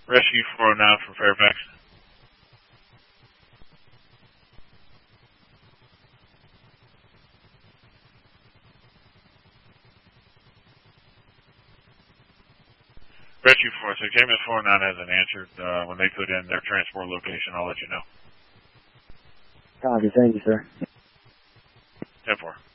Rescue 409 for Fairfax. Rescue 46, MS 49 hasn't answered. When they put in their transport location, I'll let you know. Copy, thank you, sir. 10-4.